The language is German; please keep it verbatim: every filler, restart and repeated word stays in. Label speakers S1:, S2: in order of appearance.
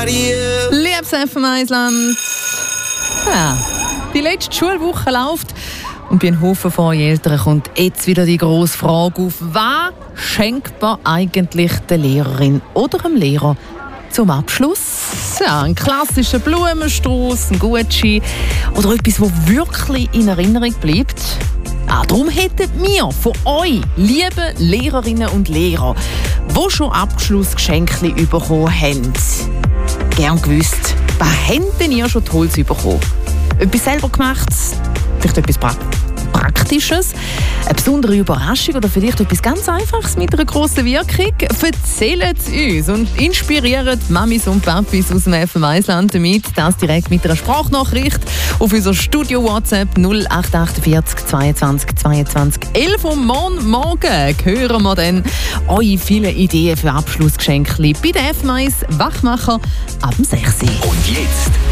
S1: nobody else.
S2: Liebes F M Island. Ja, die letzte Schulwoche läuft und bei einem Haufen von euch Eltern kommt jetzt wieder die grosse Frage auf: Was schenkt man eigentlich der Lehrerin oder dem Lehrer zum Abschluss? Ja, ein klassischer Blumenstrauß, ein Gucci oder etwas, das wirklich in Erinnerung bleibt. Ah, darum hätten wir von euch, liebe Lehrerinnen und Lehrer, die schon Abschlussgeschenke bekommen haben, gern gewusst, was habt denn ihr schon Tolles bekommen? Etwas selber gemacht? Vielleicht etwas pra- Praktisches? Eine besondere Überraschung oder vielleicht etwas ganz Einfaches mit einer grossen Wirkung? Erzählt es uns und inspiriert Mamis und Papis aus dem F M Island damit. Das direkt mit einer Sprachnachricht auf unser Studio WhatsApp null acht acht vier zweiundzwanzig zweiundzwanzig elf. Und morgen Morgen hören wir dann eure vielen Ideen für Abschlussgeschenke bei der F M eins Wachmacher ab dem sechs Uhr.
S1: Und jetzt